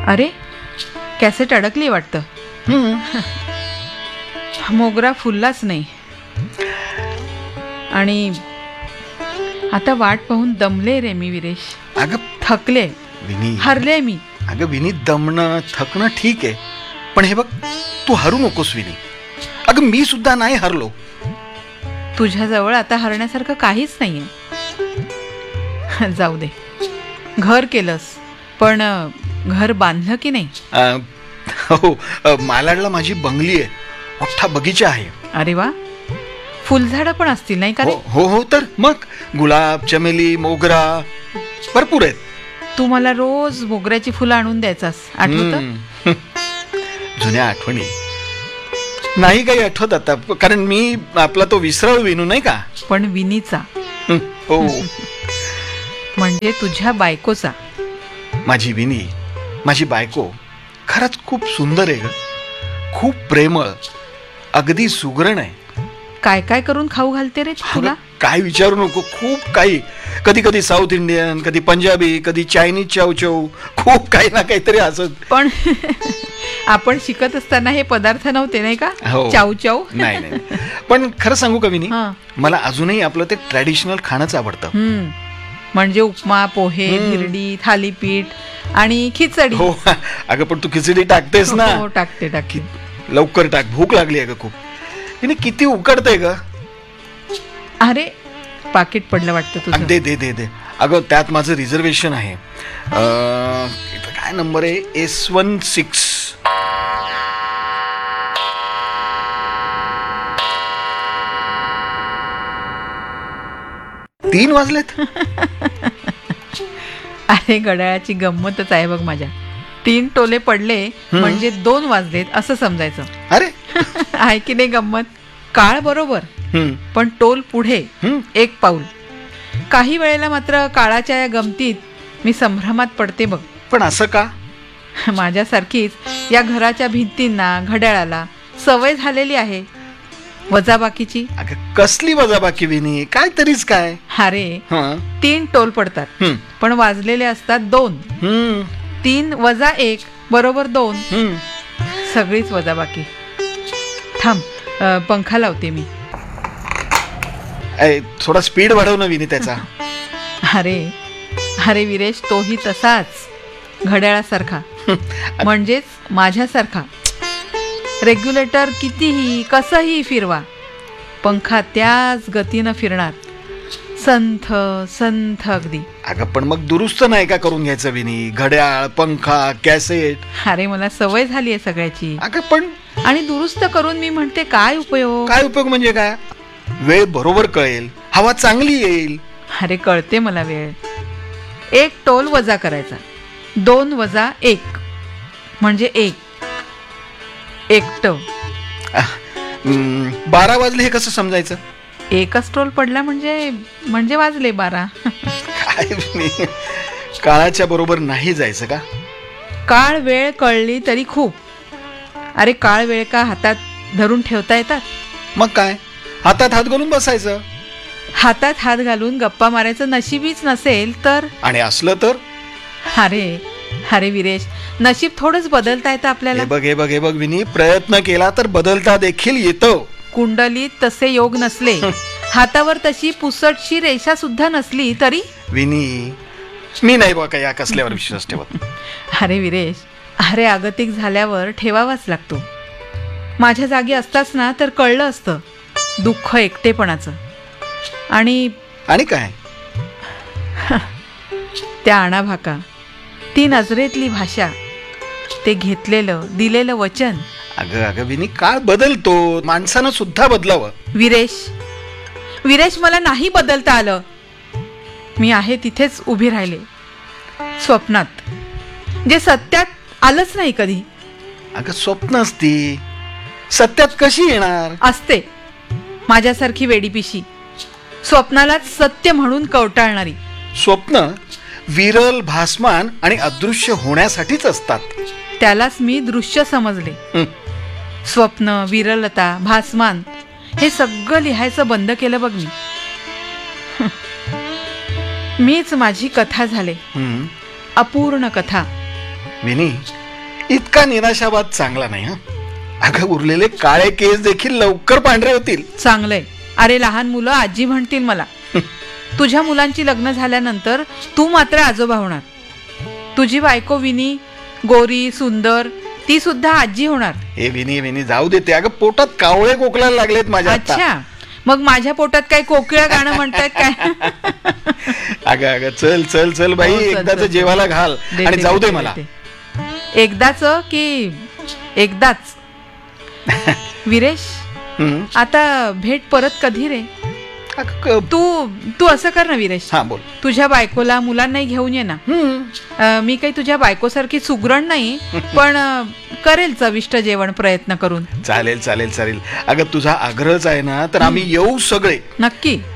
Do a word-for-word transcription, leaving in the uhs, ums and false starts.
अरे, कॅसेट अडकली वाटतं. मोगरा फुललाच नाही आणि आता वाट पाहून दमले रे मी विरेश. अगं थकले, विनी, हरले मी. अगं विनी, दमणं थकणं ठीक आहे, पण हे बघ, तू हरू नकोस विनी. अगं मी सुद्धा नाही हरलो. तुझ्याजवळ आता हरण्यासारखं काहीच नाहीये. जाऊ दे, घर केलंस, पण घर बांधलं की नाही? अं, हो, मालाडला माझी बंगली आहे, मोठा बगीचा आहे. अरे वा, फुलझाडं पण असतील नाही का रे? हो हो हो, तर मग गुलाब, चमेली, मोगरा भरपूर आहेत. तू मला रोज मोगऱ्याची फुलं आणून द्यायचास, आठवतं? जुन्या आठवणी नाही काही आठवत आता, कारण मी आपला तो विसरळ विनू नाही का. पण विनीचा हो म्हणजे तुझ्या बायकोचा. माझी विनी, माझी बायको खरंच खूप सुंदर आहे ग, खूप प्रेमळ, अगदी सुगरण आहे. काय काय करून खाऊ घालते रे तुला? काय विचारू नको, खूप काही. कधी कधी साऊथ इंडियन, कधी पंजाबी, कधी चायनीज चावचव, खूप काही ना काहीतरी असं. पण आपण शिकत असताना हे पदार्थ नव्हते नाही का? हो. चाव चाव नाही नाही, पण खरं सांगू का विनी, हा. मला अजूनही आपलं ते ट्रॅडिशनल खाणंच आवडतं. हम्म, म्हणजे उपमा, पोहे, धिरडी, थालीपीठ आणि खिचडी. हो, अगं पण तू खिचडी टाकतेस ना? हो, टाकते टाकते. लवकर टाक, भूक लागली आहे ग खूप. हिने किती उकडतंय ग. अरे, पाकिट पडलं वाटतं तुझं. दे दे दे दे. अगं त्यात माझं रिझर्वेशन आहे. अं, इथं काय नंबर आहे? S one six. तीन वाजलेत. अरे, घड्याळाची गंमतच आहे बघ माझ्या. तीन टोले पडले म्हणजे दोन वाजलेत असं समजायचं. अरे आहे की नाही गंमत? काळ बरोबर, पण टोल पुढे एक पाऊल. काही वेळेला मात्र काळाच्या या गमतीत मी संभ्रमात पडते बघ. पण असं का? माझ्यासारखीच या घराच्या भिंतींना, घड्याळाला सवय झालेली आहे वजाबाकीची. अगं कसली वजाबाकी विनी, काय तरीच काय. अरे, तीन टोल पडतात पण वाजलेले असतात दोन. तीन वजा एक बरोबर दोन. सगळीच वजाबाकी. थांब, पंखा लावते मी. थोडा स्पीड वाढव ना विनी त्याचा. अरे अरे विरेश, तोही तसाच घड्याळासारखा, म्हणजेच माझ्यासारखा. रेग्युलेटर कितीही कसंही फिरवा, पंखा त्याच गतीनं फिरणार, संथ संथ अगदी. अगं पण मग दुरुस्त नाही का करून घ्यायचं विनी? घड्याळ, पंखा, कॅसेट. अरे मला सवय झाली आहे सगळ्याची. अगं पण आणि दुरुस्त करून मी म्हणते काय उपयोग? काय उपयोग म्हणजे काय? वेळ बरोबर कळेल, हवा चांगली येईल. अरे कळते मला वेळ. एक टोल वजा करायचा, दोन वजा एक म्हणजे एक. एकट. बारा वाजले हे कसं समजायचं? एकच टोल पडला म्हणजे म्हणजे वाजले बारा. काय विनी, काळाच्या बरोबर नाही जायचं का? काळ वेळ कळली तरी खूप. अरे काळ वेळ का हातात धरून ठेवता येतात? मग काय, हातात हात घालून बसायचं. हातात हात घालून गप्पा मारायचं नशीबीच नसेल तर? आणि असलं तर? अरे अरे विरेश, नशीब थोडंच बदलता येतं आपल्याला. हे बघ हे बघ हे बघ विनी, प्रयत्न केला तर बदलता देखील येतं. कुंडलीत तसे योग नसले, हातावर तशी पुसटशी रेषा सुद्धा नसली तरी? विनी, मी नाही बघा या कसल्यावर विश्वास ठेवत. अरे विरेश, अरे अगतिक झाल्यावर ठेवावाच लागतो. माझ्या जागी असताच ना तर कळलं असतं दुःख एकटेपणाचं. आणि आणि काय त्या आणाभाका, ती नजरेतली भाषा, ते घेतलेलं दिलेलं वचन. अगं अगं विनी, काळ बदलतो, माणसानं सुद्धा बदलावं. विरेश विरेश मला नाही बदलता आलं. मी आहे तिथेच उभी राहिले, स्वप्नात, जे सत्यात आलंच नाही कधी. अगं स्वप्न असती, सत्यात कशी येणार? असते माझ्यासारखी वेडीपिशी, स्वप्नालाच सत्य म्हणून कवटाळणारी. स्वप्न विरल, भासमान आणि अदृश्य होण्यासाठीच असतात. त्यालाच मी दृश्य समजले. स्वप्न, विरलता, भासमान हे सगळं लिहायचं बंद केलं बघ मी. मीच माझी कथा झाले, अपूर्ण कथा. विनी, इतका निराशावाद चांगला नाही. हा अगं, उरलेले काळे केस देखील लवकर पांढरे होतील. चांगलंय. अरे लहान मुलं आजी म्हणतील मला. तुझ्या मुलांची लग्न झाल्यानंतर तू मात्र आजोबा होणार. तुझी बायको विनी गोरी सुंदर, ती सुद्धा आजी होणार. हे विनी विनी जाऊ देते. अगं, पोटात कावळे कोकलायला लागलेत माझ्या. अच्छा, मग माझ्या पोटात काय कोकिळा गाणं म्हणतायत काय? अगं अगं चल चल चल बाई, हो, चल, एकदाच चल, जेवायला घाल दे, आणि दे, जाऊ दे दे, मला. दे. एकदाच की एकदाच? विरेश, हम्म. आता भेट परत कधी रे? अगं, क- तू तू असं कर ना विरेश, हा बोल. तुझ्या बायकोला मुलांनाही घेऊन ये ना. हम्म. अं, मी काही तुझ्या बायकोसारखी सुगरण नाही, पण अं, करेल चविष्ट जेवण प्रयत्न करून. चालेल चालेल चालेल. अगं, तुझा आग्रहच आहे ना, तर आम्ही येऊ सगळे. नक्की.